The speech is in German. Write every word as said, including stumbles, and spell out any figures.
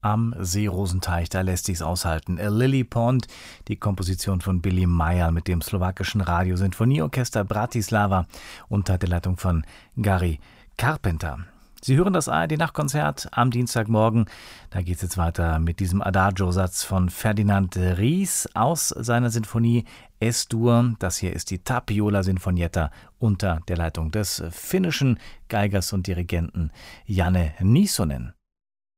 Am Seerosenteich, da lässt sich's aushalten. A Lily Pond, die Komposition von Billy Meyer mit dem slowakischen Radiosinfonieorchester Bratislava unter der Leitung von Gary Carpenter. Sie hören das A R D-Nachtkonzert am Dienstagmorgen. Da geht es jetzt weiter mit diesem Adagio-Satz von Ferdinand Ries aus seiner Sinfonie S-Dur. Das hier ist die Tapiola Sinfonietta unter der Leitung des finnischen Geigers und Dirigenten Janne Nisonen.